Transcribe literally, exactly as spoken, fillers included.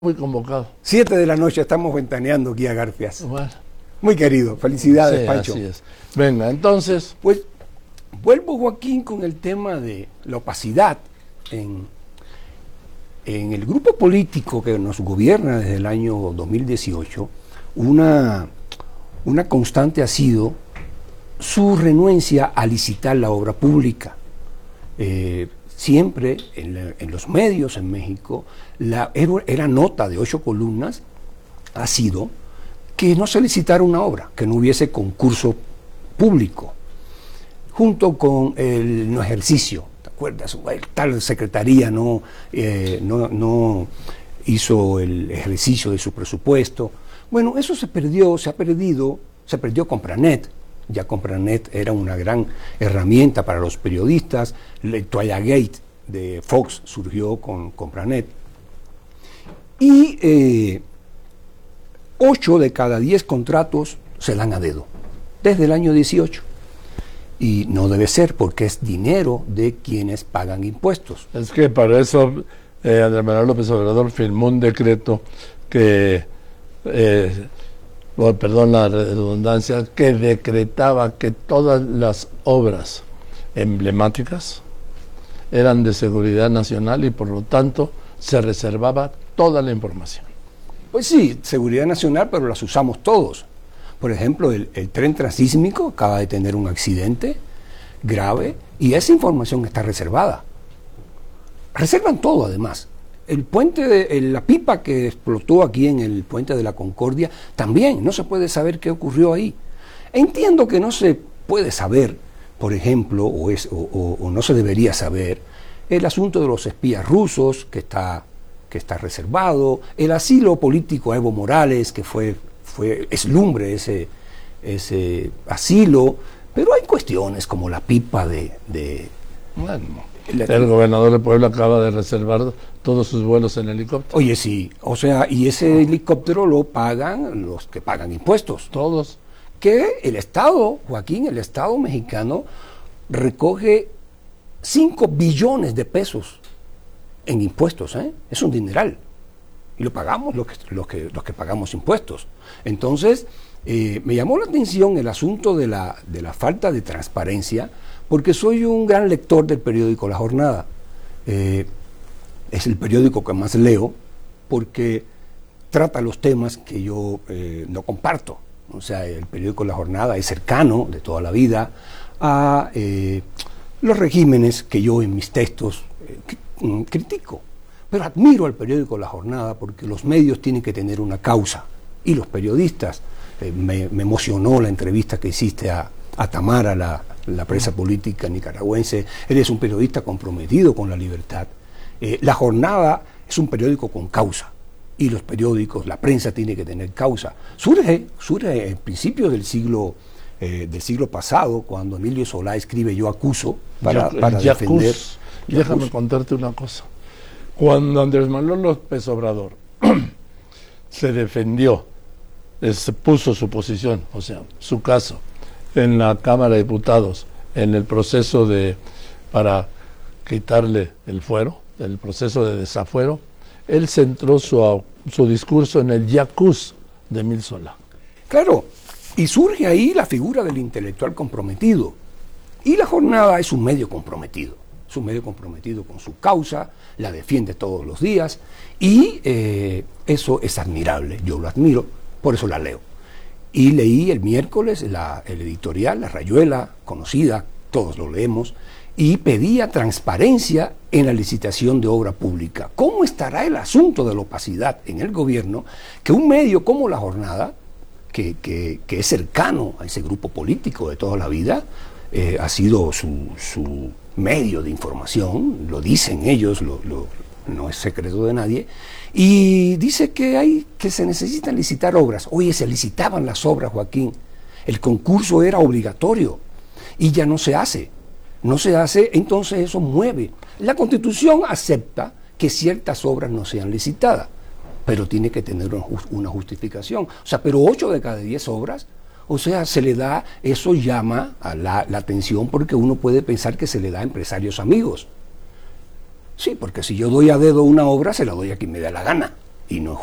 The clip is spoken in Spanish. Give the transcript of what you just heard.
Muy convocado. Siete de la noche estamos ventaneando aquí a Garfias. Bueno, Muy querido, felicidades, sí, Pancho. así es. Venga, entonces, Pues vuelvo, Joaquín, con el tema de la opacidad en, en el grupo político que nos gobierna desde el año dos mil dieciocho. Una, una constante ha sido su renuencia a licitar la obra pública. Eh, siempre en, la, en los medios en México, la, era, era nota de ocho columnas, ha sido que no se licitara una obra, que no hubiese concurso público, junto con el no ejercicio, ¿te acuerdas? El tal secretaría no, eh, no, no hizo el ejercicio de su presupuesto. Bueno, eso se perdió, se ha perdido, se perdió Compranet. Ya Compranet era una gran herramienta para los periodistas. El Toallagate de Fox surgió con Compranet. Y eh, ocho de cada diez contratos se dan a dedo, desde el año dieciocho. Y no debe ser, porque es dinero de quienes pagan impuestos. es que para eso eh, Andrés Manuel López Obrador firmó un decreto que, eh, oh, perdón la redundancia, que decretaba que todas las obras emblemáticas eran de seguridad nacional y por lo tanto se reservaba toda la información. Pues sí, seguridad nacional, pero las usamos todos. Por ejemplo, el, el tren transísmico acaba de tener un accidente grave y esa información está reservada. Reservan todo, además. El puente, de, el, la pipa que explotó aquí en el puente de la Concordia, también no se puede saber qué ocurrió ahí. Entiendo que no se puede saber, por ejemplo, o, es, o, o, o no se debería saber, el asunto de los espías rusos, que está, que está reservado, el asilo político a Evo Morales, que fue, fue eslumbre ese, ese asilo, pero hay cuestiones como la pipa de... de Bueno, la, el gobernador de Puebla acaba de reservar todos sus vuelos en helicóptero. Oye, sí, o sea, y ese helicóptero lo pagan los que pagan impuestos. Todos. Que el Estado, Joaquín, el Estado mexicano recoge cinco billones de pesos en impuestos, ¿eh? Es un dineral. Y lo pagamos los que, los que, los que pagamos impuestos. Entonces, eh, me llamó la atención el asunto de la, de la falta de transparencia, porque soy un gran lector del periódico La Jornada. Eh, es el periódico que más leo, porque trata los temas que yo eh, no comparto. O sea, el periódico La Jornada es cercano de toda la vida a eh, los regímenes que yo en mis textos eh, critico. Pero admiro al periódico La Jornada porque los medios tienen que tener una causa. Y los periodistas, eh, me, me emocionó la entrevista que hiciste a, a Tamara, la, la presa política nicaragüense. Eres un periodista comprometido con la libertad. Eh, la Jornada es un periódico con causa. Y los periódicos, la prensa tiene que tener causa. Surge, surge en principios del siglo, eh, del siglo pasado, cuando Emilio Solá escribe Yo acuso, para, Yo, para Yacus, defender... Déjame Yacus. contarte una cosa. Cuando Andrés Manuel López Obrador se defendió, se puso su posición, o sea, su caso, en la Cámara de Diputados, en el proceso de, para quitarle el fuero, el proceso de desafuero, él centró su, su discurso en el Yacus de Emilio Solá. Claro, y surge ahí la figura del intelectual comprometido. Y La Jornada es un medio comprometido. Es un medio comprometido con su causa, la defiende todos los días, y eh, eso es admirable. Yo lo admiro, por eso la leo. Y leí el miércoles la, el editorial, La Rayuela, conocida, todos lo leemos, y pedía transparencia en la licitación de obra pública. ¿Cómo estará el asunto de la opacidad en el gobierno que un medio como La Jornada, que, que, que es cercano a ese grupo político de toda la vida, eh, ha sido su, su medio de información, lo dicen ellos, lo, lo, no es secreto de nadie, y dice que, hay, que se necesitan licitar obras? Oye, se licitaban las obras, Joaquín, el concurso era obligatorio y ya no se hace. No se hace, entonces eso mueve. La Constitución acepta que ciertas obras no sean licitadas, pero tiene que tener una justificación. O sea, pero ocho de cada diez obras, o sea, se le da, eso llama a la, la atención, porque uno puede pensar que se le da a empresarios amigos. Sí, porque si yo doy a dedo una obra, se la doy a quien me da la gana. y no